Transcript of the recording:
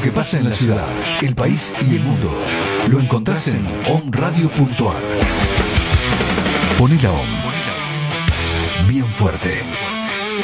que pasa en la ciudad, el país y el mundo lo encontrás en omradio.ar. Poné la OM bien fuerte.